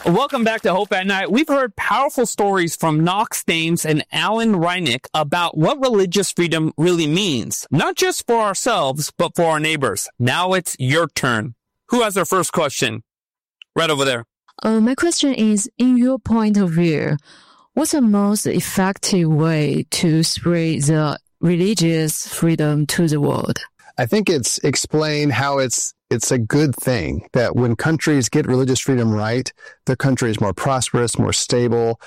Welcome back to Hope at Night. We've heard powerful stories from Knox Thames and Alan Reinick about what religious freedom really means, not just for ourselves, but for our neighbors. Now it's your turn. Who has their first question? Right over there. My question is, in your point of view, what's the most effective way to spread the religious freedom to the world? I think it's explain how it's a good thing that when countries get religious freedom right, their country is more prosperous, more stable,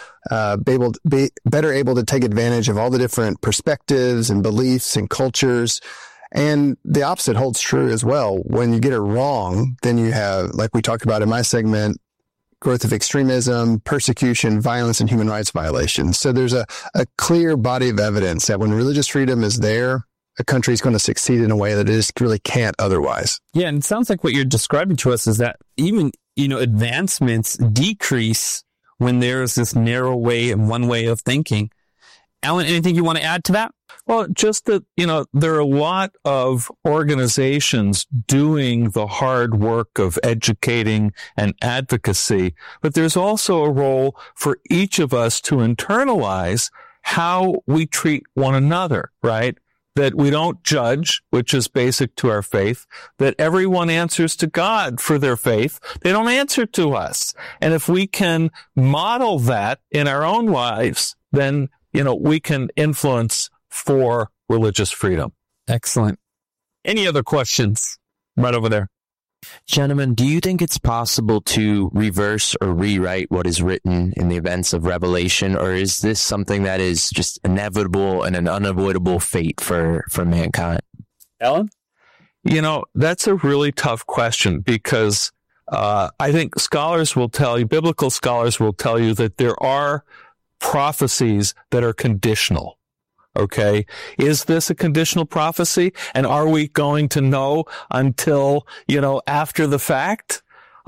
better able to take advantage of all the different perspectives and beliefs and cultures. And the opposite holds true as well. When you get it wrong, then you have, like we talked about in my segment, growth of extremism, persecution, violence, and human rights violations. So there's a clear body of evidence that when religious freedom is there, a country is going to succeed in a way that it just really can't otherwise. Yeah, and it sounds like what you're describing to us is that even, advancements decrease when there's this narrow way and one way of thinking. Alan, anything you want to add to that? Well, just that, there are a lot of organizations doing the hard work of educating and advocacy, but there's also a role for each of us to internalize how we treat one another, right? That we don't judge, which is basic to our faith, that everyone answers to God for their faith. They don't answer to us. And if we can model that in our own lives, then we can influence for religious freedom. Excellent. Any other questions? Right over there. Gentlemen, do you think it's possible to reverse or rewrite what is written in the events of Revelation, or is this something that is just inevitable and an unavoidable fate for mankind? Alan? That's a really tough question because I think biblical scholars will tell you that there are prophecies that are conditional. Okay. Is this a conditional prophecy? And are we going to know until, after the fact?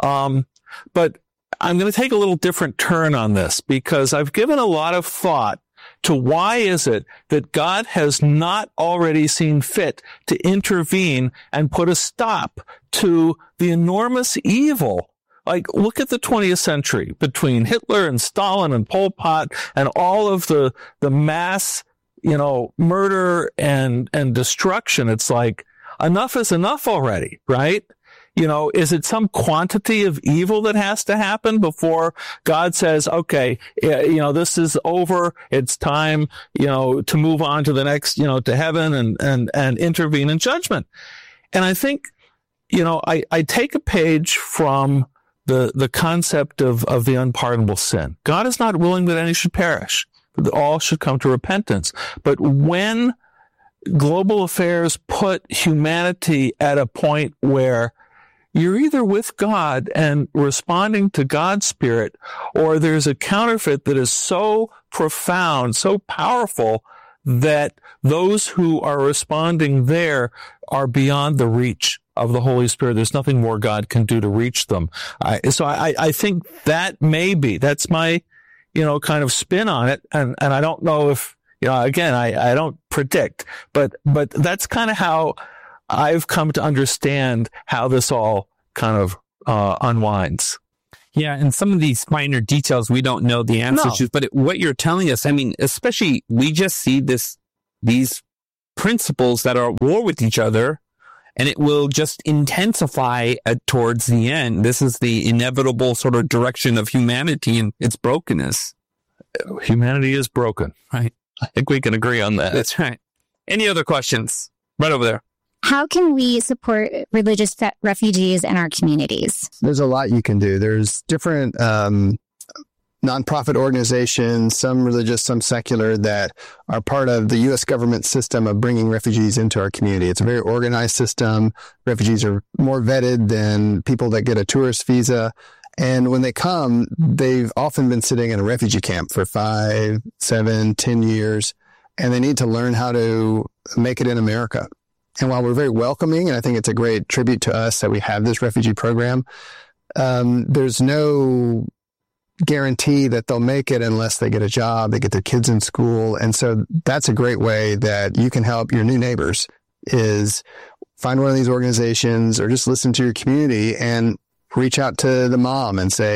But I'm going to take a little different turn on this because I've given a lot of thought to why is it that God has not already seen fit to intervene and put a stop to the enormous evil. Like, look at the 20th century between Hitler and Stalin and Pol Pot and all of the mass murder and destruction. It's like, enough is enough already, right? Is it some quantity of evil that has to happen before God says, okay, this is over. It's time, to move on to the next, to heaven and intervene in judgment. And I think, I take a page from the concept of the unpardonable sin. God is not willing that any should perish. All should come to repentance. But when global affairs put humanity at a point where you're either with God and responding to God's Spirit, or there's a counterfeit that is so profound, so powerful, that those who are responding there are beyond the reach of the Holy Spirit. There's nothing more God can do to reach them. So I think that's my kind of spin on it. And I don't know if, again, I don't predict, but that's kind of how I've come to understand how this all kind of unwinds. Yeah, and some of these minor details we don't know the answers to, but what you're telling us, especially we just see these principles that are at war with each other, and it will just intensify towards the end. This is the inevitable sort of direction of humanity and its brokenness. Humanity is broken. Right. I think we can agree on that. That's right. Any other questions? Right over there. How can we support religious refugees in our communities? There's a lot you can do. There's different nonprofit organizations, some religious, some secular, that are part of the U.S. government system of bringing refugees into our community. It's a very organized system. Refugees are more vetted than people that get a tourist visa. And when they come, they've often been sitting in a refugee camp for 5, 7, 10 years, and they need to learn how to make it in America. And while we're very welcoming, and I think it's a great tribute to us that we have this refugee program, there's no guarantee that they'll make it unless they get a job, they get their kids in school. And so that's a great way that you can help your new neighbors, is find one of these organizations or just listen to your community and reach out to the mom and say,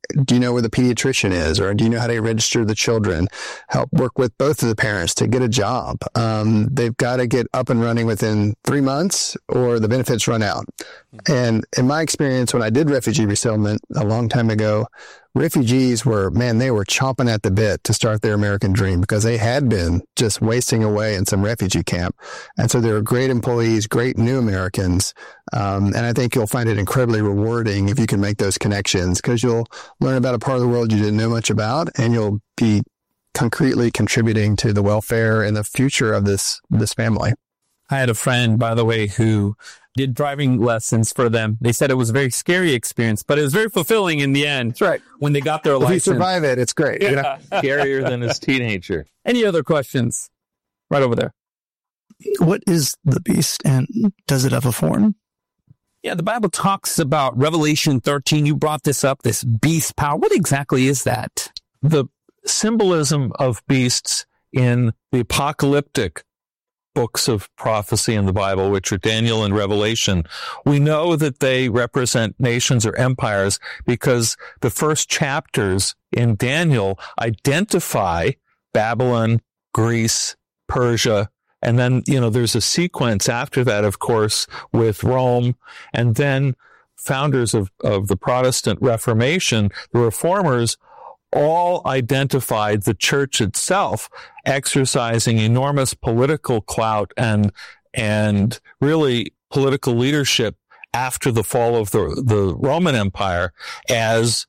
do you know where the pediatrician is? Or do you know how to register the children? Help work with both of the parents to get a job. They've got to get up and running within 3 months or the benefits run out. And in my experience, when I did refugee resettlement a long time ago, refugees were chomping at the bit to start their American dream because they had been just wasting away in some refugee camp. And so they were great employees, great new Americans. And I think you'll find it incredibly rewarding if you can make those connections, because you'll learn about a part of the world you didn't know much about, and you'll be concretely contributing to the welfare and the future of this family. I had a friend, by the way, who did driving lessons for them. They said it was a very scary experience, but it was very fulfilling in the end. That's right. When they got their license. If you survive it, it's great. Yeah. You know? Scarier than his teenager. Any other questions? Right over there. What is the beast, and does it have a form? Yeah, the Bible talks about Revelation 13. You brought this up, this beast power. What exactly is that? The symbolism of beasts in the apocalyptic books of prophecy in the Bible, which are Daniel and Revelation, we know that they represent nations or empires because the first chapters in Daniel identify Babylon, Greece, Persia, and then, there's a sequence after that, of course, with Rome, and then founders of the Protestant Reformation, the Reformers, all identified the church itself exercising enormous political clout and really political leadership after the fall of the Roman Empire as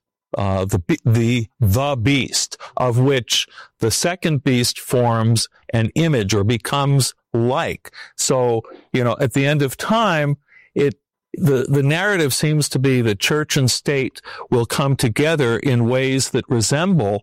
the beast, of which the second beast forms an image or becomes like. So, at the end of time, the narrative seems to be that church and state will come together in ways that resemble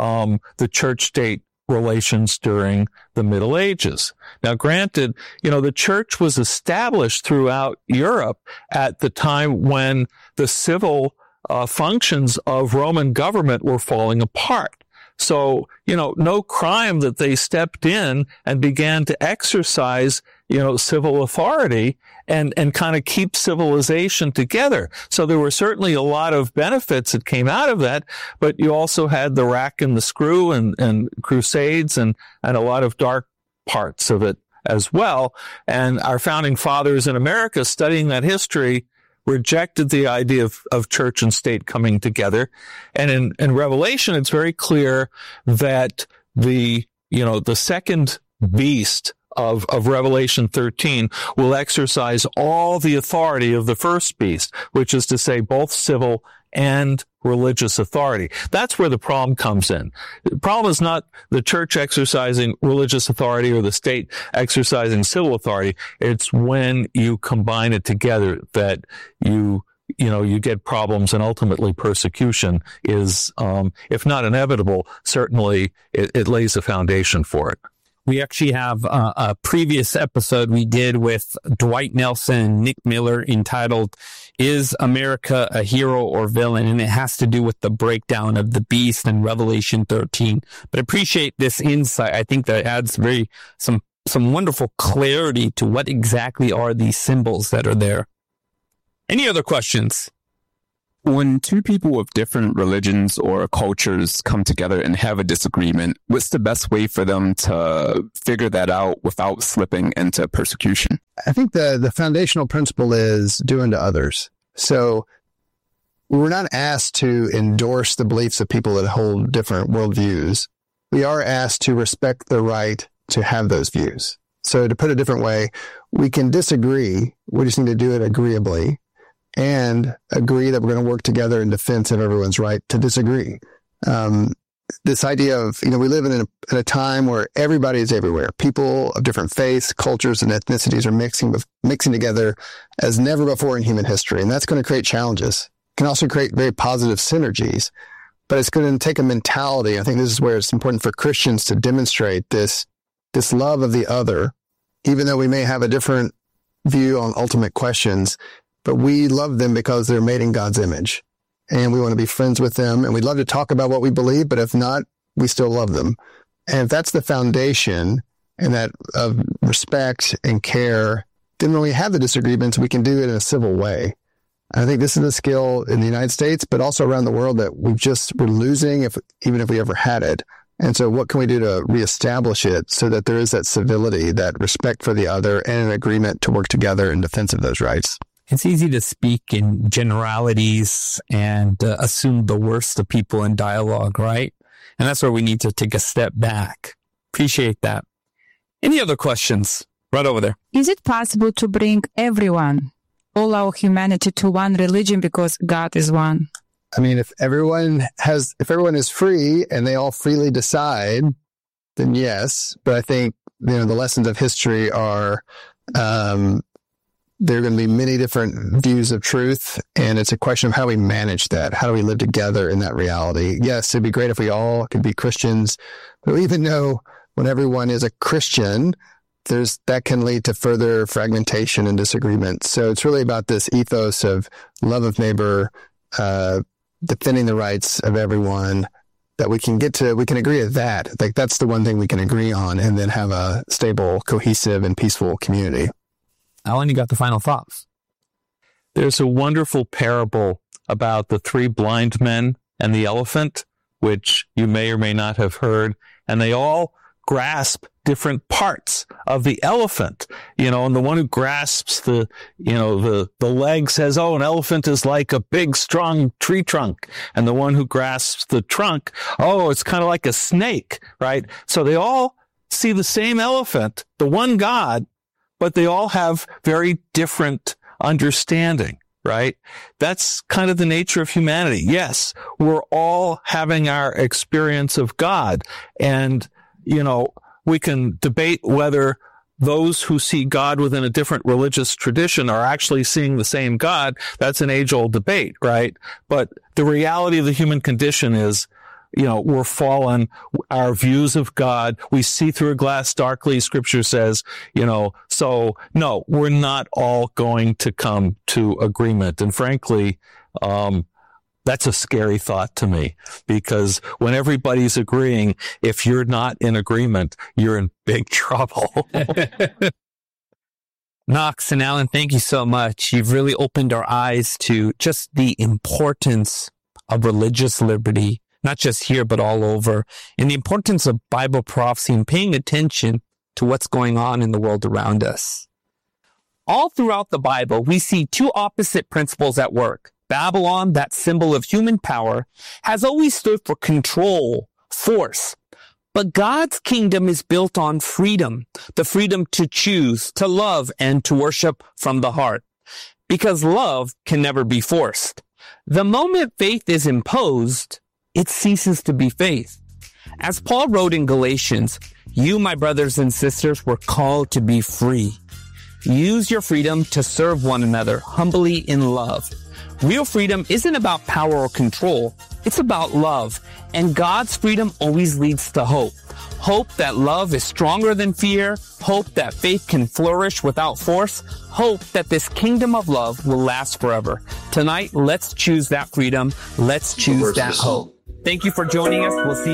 the church-state relations during the Middle Ages. Now, granted, the church was established throughout Europe at the time when the civil functions of Roman government were falling apart. So, no crime that they stepped in and began to exercise, civil authority and kind of keep civilization together. So there were certainly a lot of benefits that came out of that, but you also had the rack and the screw and crusades and a lot of dark parts of it as well. And our founding fathers in America, studying that history, rejected the idea of church and state coming together. And in Revelation, it's very clear that the second beast of Revelation 13 will exercise all the authority of the first beast, which is to say both civil and religious authority. That's where the problem comes in. The problem is not the church exercising religious authority or the state exercising civil authority. It's when you combine it together that you get problems, and ultimately persecution is, if not inevitable, certainly it lays a foundation for it. We actually have a previous episode we did with Dwight Nelson and Nick Miller entitled, Is America a Hero or Villain? And it has to do with the breakdown of the beast in Revelation 13. But I appreciate this insight. I think that adds some wonderful clarity to what exactly are these symbols that are there. Any other questions? When two people with different religions or cultures come together and have a disagreement, what's the best way for them to figure that out without slipping into persecution? I think the foundational principle is do unto others. So we're not asked to endorse the beliefs of people that hold different worldviews. We are asked to respect the right to have those views. So to put it a different way, we can disagree. We just need to do it agreeably, and agree that we're going to work together in defense of everyone's right to disagree. This idea of, we live in a time where everybody is everywhere. People of different faiths, cultures, and ethnicities are mixing together as never before in human history. And that's going to create challenges. It can also create very positive synergies, but it's going to take a mentality. I think this is where it's important for Christians to demonstrate this love of the other, even though we may have a different view on ultimate questions. But we love them because they're made in God's image, and we want to be friends with them, and we'd love to talk about what we believe, but if not, we still love them. And if that's the foundation and that of respect and care, then when we have the disagreements, we can do it in a civil way. I think this is a skill in the United States, but also around the world that we're losing even if we ever had it. And so what can we do to reestablish it so that there is that civility, that respect for the other, and an agreement to work together in defense of those rights? It's easy to speak in generalities and assume the worst of people in dialogue, right? And that's where we need to take a step back. Appreciate that. Any other questions? Right over there. Is it possible to bring everyone, all our humanity, to one religion because God is one? I mean, if everyone is free and they all freely decide, then yes. But I think, the lessons of history are, there are going to be many different views of truth, and it's a question of how we manage that. How do we live together in that reality? Yes, it'd be great if we all could be Christians, but we even know when everyone is a Christian, that can lead to further fragmentation and disagreement. So it's really about this ethos of love of neighbor, defending the rights of everyone, that we can agree at that. Like, that's the one thing we can agree on, and then have a stable, cohesive, and peaceful community. Alan, you got the final thoughts. There's a wonderful parable about the 3 blind men and the elephant, which you may or may not have heard, and they all grasp different parts of the elephant, and the one who grasps the leg says, oh, an elephant is like a big, strong tree trunk. And the one who grasps the trunk, oh, it's kind of like a snake, right? So they all see the same elephant, the one God, but they all have very different understanding, right? That's kind of the nature of humanity. Yes, we're all having our experience of God, and we can debate whether those who see God within a different religious tradition are actually seeing the same God. That's an age-old debate, right? But the reality of the human condition is, we're fallen. Our views of God, we see through a glass darkly, Scripture says, so no, we're not all going to come to agreement. And frankly, that's a scary thought to me, because when everybody's agreeing, if you're not in agreement, you're in big trouble. Knox and Alan, thank you so much. You've really opened our eyes to just the importance of religious liberty, not just here, but all over, and the importance of Bible prophecy and paying attention to what's going on in the world around us. All throughout the Bible, we see 2 opposite principles at work. Babylon, that symbol of human power, has always stood for control, force. But God's kingdom is built on freedom, the freedom to choose, to love, and to worship from the heart. Because love can never be forced. The moment faith is imposed, it ceases to be faith. As Paul wrote in Galatians, you, my brothers and sisters, were called to be free. Use your freedom to serve one another humbly in love. Real freedom isn't about power or control. It's about love. And God's freedom always leads to hope. Hope that love is stronger than fear. Hope that faith can flourish without force. Hope that this kingdom of love will last forever. Tonight, let's choose that freedom. Let's choose that hope. Thank you for joining us. We'll see you.